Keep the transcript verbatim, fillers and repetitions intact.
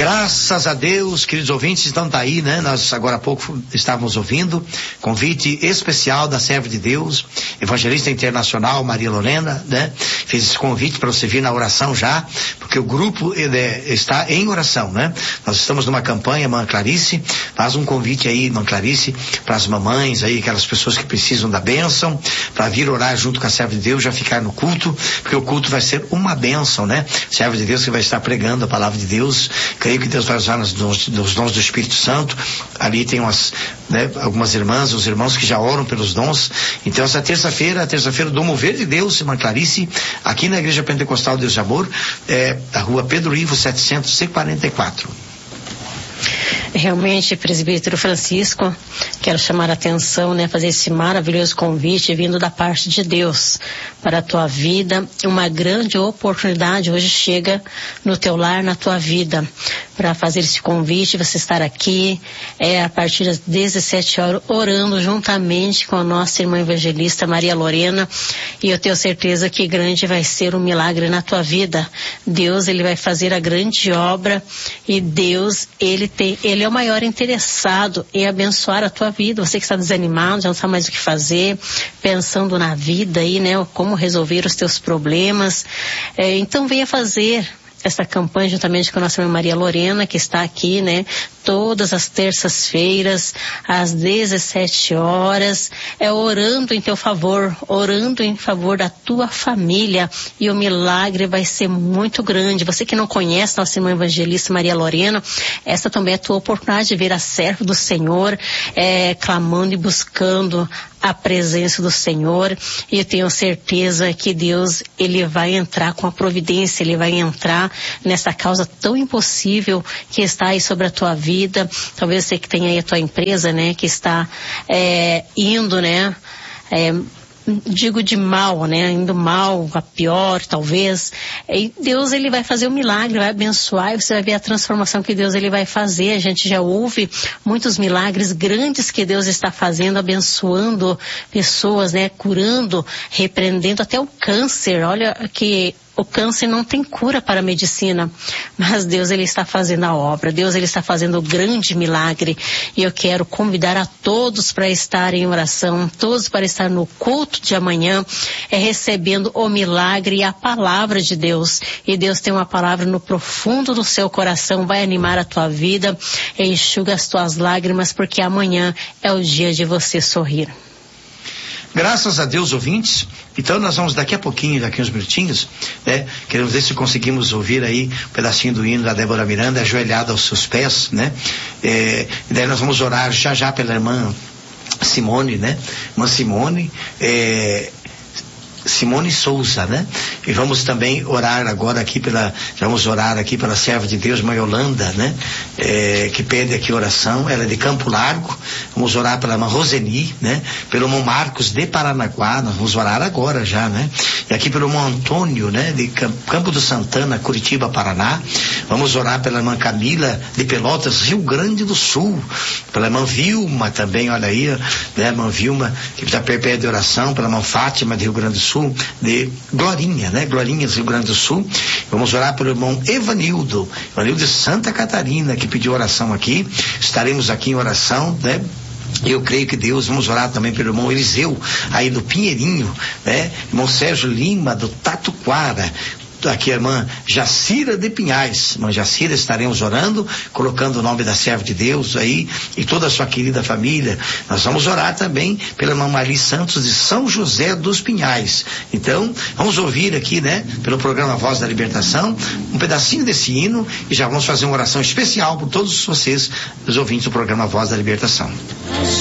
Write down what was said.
Graças a Deus, queridos ouvintes, então tá aí, né? Nós agora há pouco estávamos ouvindo convite especial da serva de Deus, evangelista internacional Maria Lorena, né? Fez esse convite para você vir na oração já, porque o grupo ele é, está em oração, né? Nós estamos numa campanha, Irmã Clarice, faz um convite aí, Irmã Clarice, para as mamães aí, aquelas pessoas que precisam da bênção, para vir orar junto com a serva de Deus, já ficar no culto, porque o culto vai ser uma bênção, né? Serva de Deus que vai estar pregando a palavra de Deus. Creio que Deus vai usar nos dons, nos dons do Espírito Santo. Ali tem umas, né, algumas irmãs, os irmãos que já oram pelos dons. Então essa terça-feira, a terça-feira do Mover de Deus, Irmã Clarice, aqui na Igreja Pentecostal Deus de Amor, é a rua Pedro Ivo setecentos e quarenta e quatro. Realmente, presbítero Francisco, quero chamar a atenção, né, fazer esse maravilhoso convite vindo da parte de Deus para a tua vida. Uma grande oportunidade hoje chega no teu lar, na tua vida, para fazer esse convite, você estar aqui, é, a partir das dezessete horas, orando juntamente com a nossa irmã evangelista Maria Lorena, e eu tenho certeza que grande vai ser um milagre na tua vida. Deus, ele vai fazer a grande obra, e Deus, ele tem, ele é o maior interessado em abençoar a tua vida. Você que está desanimado, já não sabe mais o que fazer, pensando na vida aí, né, como resolver os teus problemas, é, então venha fazer essa campanha juntamente com a nossa irmã Maria Lorena, que está aqui, né, todas as terças-feiras, às dezessete horas, é orando em teu favor, orando em favor da tua família, e o milagre vai ser muito grande. Você que não conhece nossa irmã evangelista Maria Lorena, essa também é a tua oportunidade de ver a serva do Senhor, é, clamando e buscando a presença do Senhor, e eu tenho certeza que Deus, ele vai entrar com a providência, ele vai entrar nessa causa tão impossível que está aí sobre a tua vida. Talvez você que tenha aí a tua empresa, né, que está é, indo, né, é, digo de mal, né, indo mal, a pior, talvez, e Deus, ele vai fazer um milagre, vai abençoar, e você vai ver a transformação que Deus, ele vai fazer. A gente já ouve muitos milagres grandes que Deus está fazendo, abençoando pessoas, né, curando, repreendendo até o câncer. Olha que o câncer não tem cura para a medicina, mas Deus, ele está fazendo a obra, Deus, ele está fazendo o grande milagre, e eu quero convidar a todos para estar em oração, todos para estar no culto de amanhã, é, recebendo o milagre e a palavra de Deus. E Deus tem uma palavra no profundo do seu coração, vai animar a tua vida, enxuga as tuas lágrimas, porque amanhã é o dia de você sorrir. Graças a Deus, ouvintes. Então nós vamos daqui a pouquinho, daqui uns minutinhos, né? Queremos ver se conseguimos ouvir aí um pedacinho do hino da Débora Miranda, ajoelhada aos seus pés, né? É, e daí nós vamos orar já já pela irmã Simone, né? Irmã Simone, é, Simone Souza, né? E vamos também orar agora aqui pela, vamos orar aqui pela serva de Deus, mãe Yolanda, né? É, que pede aqui oração, ela é de Campo Largo. Vamos orar pela irmã Roseni, né? Pelo irmão Marcos de Paranaguá, nós vamos orar agora já, né? E aqui pelo irmão Antônio, né? De Campo do Santana, Curitiba, Paraná. Vamos orar pela irmã Camila de Pelotas, Rio Grande do Sul. Pela irmã Vilma também, olha aí, né? Irmã Vilma, que está perto de oração, pela irmã Fátima de Rio Grande do Sul, de Glorinha, né? Glorinhas, Rio Grande do Sul. Vamos orar pelo irmão Evanildo, Evanildo de Santa Catarina, que pediu oração aqui. Estaremos aqui em oração, né? Eu creio que Deus, vamos orar também pelo irmão Eliseu, aí do Pinheirinho, né? Irmão Sérgio Lima, do Tatuquara. Aqui a irmã Jacira de Pinhais, irmã Jacira, estaremos orando, colocando o nome da serva de Deus aí, e toda a sua querida família. Nós vamos orar também pela irmã Mari Santos de São José dos Pinhais. Então, vamos ouvir aqui, né, pelo programa Voz da Libertação, um pedacinho desse hino, e já vamos fazer uma oração especial por todos vocês, os ouvintes do programa Voz da Libertação.